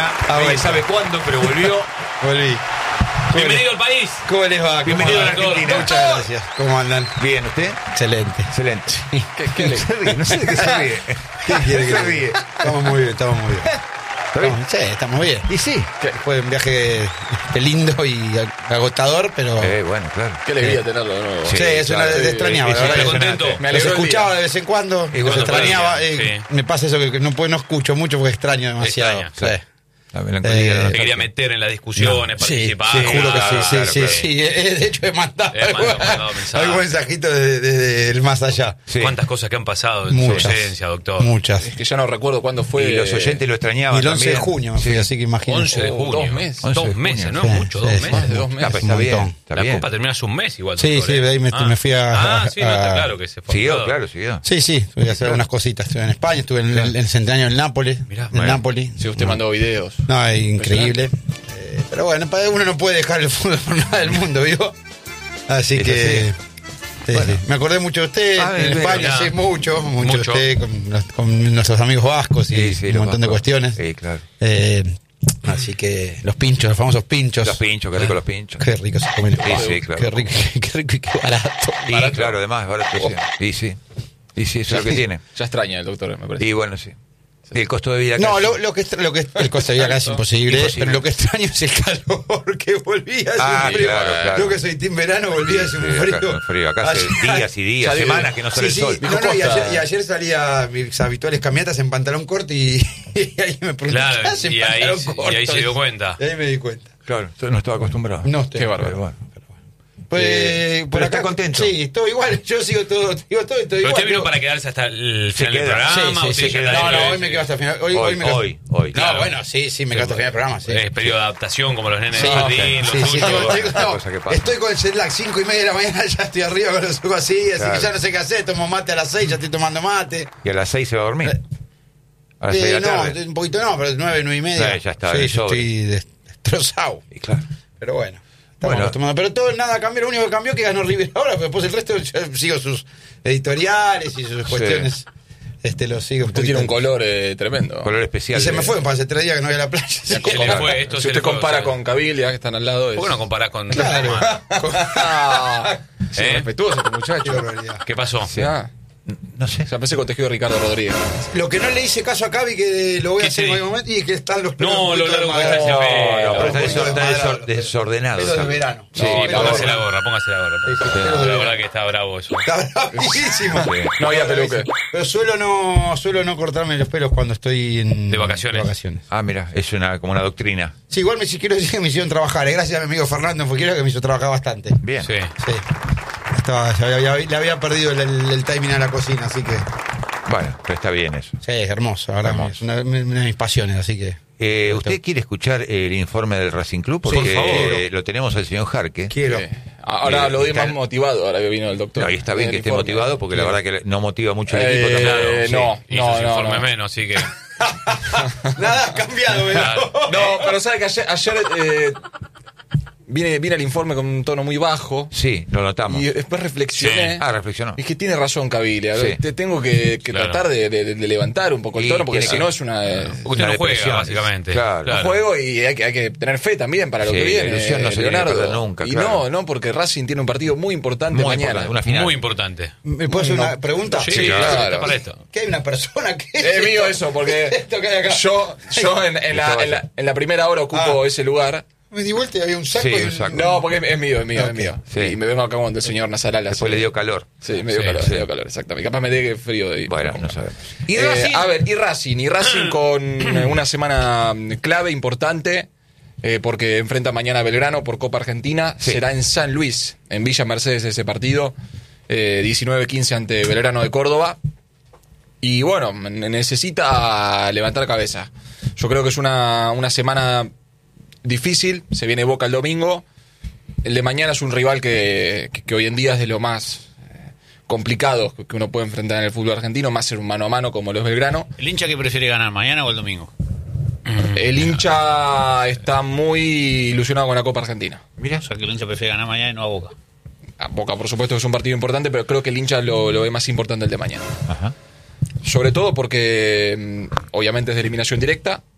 Argentina. Nadie sabe cuándo, pero volvió. Volví. Bienvenido al país. ¿Cómo les va? Bienvenido a la Argentina. Muchas gracias. ¿Cómo andan? Bien, ¿usted? Excelente. Excelente. ¿Qué se ríe? No sé de qué se ríe. ¿Qué quiere que se le ríe? diga? Estamos muy bien. ¿Está bien? Sí, estamos bien. Y sí. Fue un viaje lindo y agotador, pero... Bueno, claro. Qué alegría tenerlo de nuevo. Sí, es una claro, te extrañaba. sí, La verdad sí, que contento. Me los alegró el escuchaba día. de vez en cuando, Y los cuando extrañaba. podía, Sí. Me pasa eso que no escucho mucho porque extraño demasiado. Extraña, Sí. La melancolía. Te quería meter en las discusiones, Sí, participar. sí, juro que claro, sí, claro, sí, claro. sí. De hecho, he mandado mensaje. algún mensajito desde el más allá. Sí. ¿Cuántas cosas que han pasado en Muchas. su ausencia, doctor? Muchas. Es que ya no recuerdo cuándo fue. Y los oyentes lo extrañaban Y el 11 también. de junio me fui, así que imagínate. 11 de junio. 2 meses. 11 de 2 meses, junio. ¿no? Sí, Mucho, 2 sí, meses. Más de 2 Ah, meses. pues Un está bien. montón. Está La bien. Copa termina hace un mes igual. Sí, doctor, sí, de ahí me fui a... sí, no, está claro que se fue. Siguió, claro, siguió. Sí, tuve que hacer unas cositas. Estuve en España, estuve en el centenario del Nápoles. Mirá, Del Nápoli. Sí, usted mandó videos. No, es increíble. Pero bueno, uno no puede dejar el fútbol por nada del mundo, ¿vio? Así Es que... así. Sí, Bueno. sí. Me acordé mucho de usted en bien, España, ya. sí, mucho de Mucho. usted, con nuestros amigos vascos y un los montón de vascos. cuestiones. Sí, claro. Así que los pinchos, los famosos pinchos. Los pinchos, qué rico los pinchos. Qué rico se comen. Sí, claro. Qué rico y qué barato. Y claro, además, barato, sí. Y sí. Y sí, eso es lo que tiene. Ya extraña el doctor, me parece. Y bueno, sí. Y el costo de vida No, acá. el costo de vida acá es imposible, Imposible. pero lo que extraño es el calor, que volvía a Ah, un frío. claro. Yo que soy team verano, volvía a hacer un Sí, frío. acá hace un frío. Acá hace Ayer- días y días, Ya semanas que no sale Sí, el sí, sol. no, y ayer salía mis habituales caminatas en pantalón corto y ahí me pregunté, Claro, ¿qué hace en y ahí pantalón se- y corto? ahí se dio cuenta. Y ahí me di cuenta. Claro, yo no estaba acostumbrado. No estoy. Qué bárbaro. Pero bueno. Pues, por pero acá está contento. Sí, estoy igual, yo sigo todo Pero igual. usted vino para quedarse hasta el final del queda. programa. Sí, ¿o sí, usted sí, ya no, está- no, hoy me quedo hasta el final. Hoy me quedo. Hoy. No, Claro. bueno, sí, me quedo hasta el final del programa, sí. Es periodo de adaptación como los nenes Sí, de jardín, sí, los sí, suyos. Una cosa que pasa. estoy con el jet lag 5:30 de la mañana, ya estoy arriba con los ojos así, así Claro. que ya no sé qué hacer, tomo mate a las 6, ya estoy tomando mate. Y a las 6 se va a dormir. A las 6 de la No, tarde. un poquito no, pero 9:30. Sí, ya está, Sí, de yo sobre. estoy destrozado. Y claro. Pero bueno. Estamos Bueno. acostumbrados. Pero todo nada cambió, lo único que cambió es que ganó River ahora, pero después el resto yo sigo sus editoriales y sus cuestiones. Lo sigo. Usted tiene un color tremendo. Color especial. Y se me de- fue, para hace 3 días que no voy a la playa. Se le fue esto. Si se usted le fue, compara o sea, con Cabilia, que están al lado, es... ¿Por qué no comparás con... Claro. Sí, ¿Eh? respetuoso este Qué muchacho. barbaridad. ¿Qué pasó? Sí, ah. No sé. Ya pensé con tejido de Ricardo Rodríguez. Lo que no le hice caso a Cavi, que lo voy a ¿Qué hacer te en di? algún momento, y es que están los pelos. No, un lo poquito largo que está ese desmadrados. pelo. No, pero está Un poquito desmadrados. desordenado. Pelos de ¿sabes? verano. Sí, No, pelos Póngase de la verano. gorra, póngase la gorra. Sí, sí, pelos de La verano. verdad que está bravo eso. Está bravísimo. Sí. No había peluque. Pero suelo no cortarme los pelos cuando estoy De vacaciones. Ah, mira, es como una doctrina. Sí, igual si quiero decir que me hicieron trabajar. Gracias a mi amigo Fernando Fuquera que me hizo trabajar bastante. Bien. Sí. Sí. Le había perdido el timing a la cocina, así que. Bueno, pero está bien eso. Sí, es hermoso. Ahora Hermoso. es una de mis pasiones, así que. ¿Usted quiere escuchar el informe del Racing Club? Sí, Porque por favor. lo tenemos al señor Jarque. Quiero. Ahora lo vi está- más motivado, ahora que vino el doctor. No, y está bien En que el esté informe. motivado porque la Sí. verdad que no motiva mucho el equipo tampoco. Eh, Sí. no. Y sus informes menos, así que... Nada ha cambiado, ¿verdad? Claro. No, pero sabe que ayer vine el informe con un tono muy bajo Sí, lo notamos. y después reflexioné. Sí. Reflexionó. Es que tiene razón Cabilia. Sí. Te tengo que Claro. tratar de levantar un poco el Y tono, porque tiene si que- no es una... Porque usted Una no juega, depresión. básicamente. Claro. un juego y hay que tener fe también para lo Sí, que la viene. ilusión no se tiene que Leonardo. perder nunca, Y claro. no, porque Racing tiene un partido muy importante Muy mañana. importante, una final. Muy importante. ¿Me puedo hacer una pregunta? Sí, claro. está para esto. ¿Qué hay una persona que Es mío eso, porque esto que hay acá? yo en la primera hora ocupo ese lugar. Me di vuelta y había un saco. Sí, y un saco. No, porque es mío. Ok. Sí. Y me vengo acá cuando el señor Nazarala. Después le dio calor. Sí, me dio Sí, calor, sí. me dio calor, exactamente. Capaz me dé frío de Bueno, no sabemos. ¿Y Racing? A ver, y Racing con una semana clave, importante, porque enfrenta mañana a Belgrano por Copa Argentina. Sí. Será en San Luis, en Villa Mercedes ese partido, 19-15 ante Belgrano de Córdoba. Y bueno, necesita levantar cabeza. Yo creo que es una semana difícil, se viene Boca el domingo. El de mañana es un rival que hoy en día es de lo más complicado que uno puede enfrentar en el fútbol argentino, más ser un mano a mano como lo es Belgrano. ¿El hincha que prefiere ganar, mañana o el domingo? El hincha está muy ilusionado con la Copa Argentina. Mira. O sea, que el hincha prefiere ganar mañana y no a Boca. A Boca, por supuesto, que es un partido importante, pero creo que el hincha lo ve más importante el de mañana. Ajá. Sobre todo porque, obviamente, es de eliminación directa.